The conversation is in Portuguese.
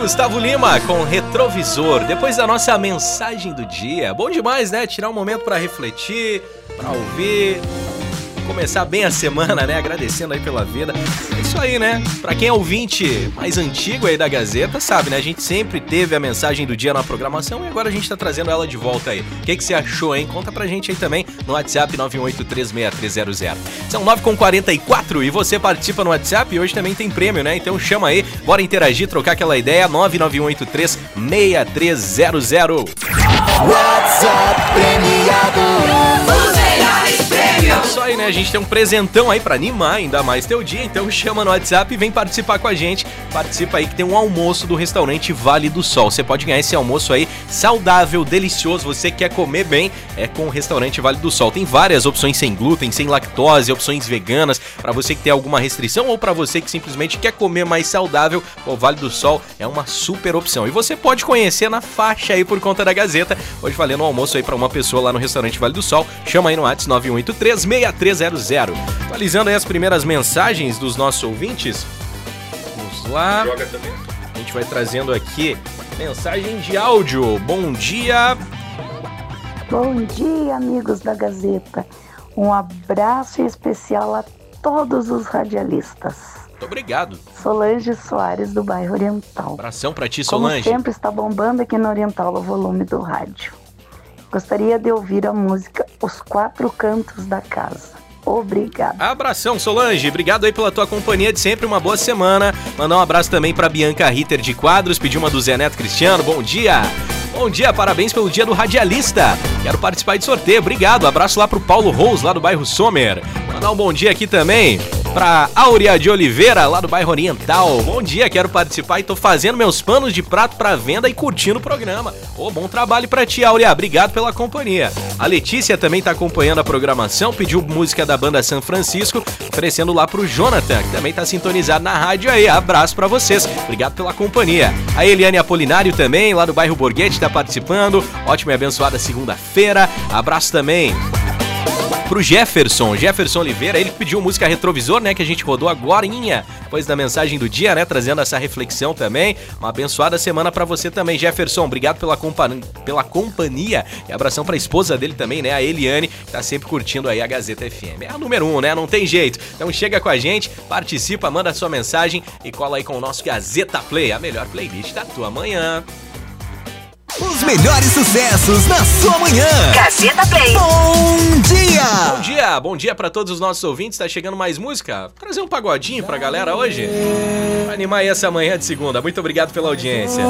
Gustavo Lima com Retrovisor, depois da nossa mensagem do dia. Bom demais, né? Tirar um momento pra refletir, pra ouvir, começar bem a semana, né? Agradecendo aí pela vida. É isso aí, né? Pra quem é ouvinte mais antigo aí da Gazeta, sabe, né? A gente sempre teve a mensagem do dia na programação e agora a gente tá trazendo ela de volta aí. O que você achou, hein? Conta pra gente aí também no WhatsApp 9836300. São 9h44 e você participa no WhatsApp e hoje também tem prêmio, né? Então chama aí, bora interagir, trocar aquela ideia, 991836300. WhatsApp premiado. Os melhores prêmios. Isso aí, né? A gente tem um presentão aí pra animar ainda mais teu dia, então chama no WhatsApp e vem participar com a gente. Participa aí que tem um almoço do restaurante Vale do Sol. Você pode ganhar esse almoço aí saudável, delicioso. Você quer comer bem, é com o restaurante Vale do Sol. Tem várias opções sem glúten, sem lactose, opções veganas, pra você que tem alguma restrição ou pra você que simplesmente quer comer mais saudável. O Vale do Sol é uma super opção. E você pode conhecer na faixa aí por conta da Gazeta. Hoje valendo um almoço aí pra uma pessoa lá no restaurante Vale do Sol. Chama aí no WhatsApp 9836300. Atualizando aí as primeiras mensagens dos nossos ouvintes. Vamos lá. A gente vai trazendo aqui mensagem de áudio. Bom dia. Bom dia, amigos da Gazeta. Um abraço especial a todos os radialistas. Muito obrigado. Solange Soares, do bairro Oriental. Abração pra ti, Como Solange. sempre, está bombando aqui no Oriental o volume do rádio. Gostaria de ouvir a música Os Quatro Cantos da Casa. Obrigado. Abração, Solange. Obrigado aí pela tua companhia de sempre. Uma boa semana. Mandar um abraço também pra Bianca Ritter de Quadros. Pediu uma do Zé Neto Cristiano. Bom dia. Bom dia, parabéns pelo dia do radialista. Quero participar de sorteio. Obrigado. Abraço lá pro Paulo Rose, lá do bairro Sommer. Mandar um bom dia aqui também pra Áurea de Oliveira, lá do bairro Oriental. Bom dia, quero participar e tô fazendo meus panos de prato pra venda e curtindo o programa. Bom trabalho pra ti, Áurea. Obrigado pela companhia. A Letícia também tá acompanhando a programação, pediu música da banda São Francisco, oferecendo lá pro Jonathan, que também tá sintonizado na rádio aí. Abraço pra vocês. Obrigado pela companhia. A Eliane Apolinário também, lá do bairro Borghetti, tá participando. Ótima e abençoada segunda-feira. Abraço também pro Jefferson Oliveira, ele que pediu música Retrovisor, né, que a gente rodou agorinha, depois da mensagem do dia, né, trazendo essa reflexão também. Uma abençoada semana pra você também, Jefferson, obrigado pela companhia, e abração pra esposa dele também, né, a Eliane, que tá sempre curtindo aí a Gazeta FM. É a número 1, né, não tem jeito. Então chega com a gente, participa, manda sua mensagem e cola aí com o nosso Gazeta Play, a melhor playlist da tua manhã. Os melhores sucessos na sua manhã. Gazeta Play. Bom dia. Bom dia pra todos os nossos ouvintes. Tá chegando mais música. Trazer um pagodinho pra galera hoje. Pra animar aí essa manhã de segunda. Muito obrigado pela audiência.